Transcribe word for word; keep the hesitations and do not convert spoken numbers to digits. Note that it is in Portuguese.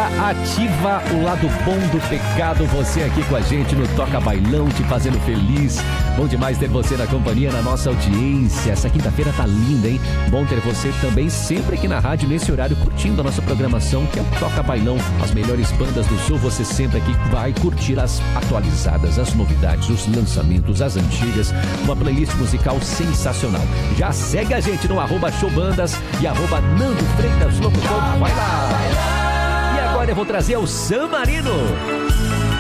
Quinta-feira ativa o lado bom do pecado. Você aqui com a gente no Toca Bailão, te fazendo feliz. Bom demais ter você na companhia, na nossa audiência. Essa quinta-feira tá linda, hein? Bom ter você também sempre aqui na rádio, nesse horário, curtindo a nossa programação, que é o Toca Bailão. As melhores bandas do Sul, você sempre aqui vai curtir as atualizadas, as novidades, os lançamentos, as antigas. Uma playlist musical sensacional. Já segue a gente no arroba showbandas e arroba Nando Freitas Locutor. Vai lá! E agora eu vou trazer o San Marino.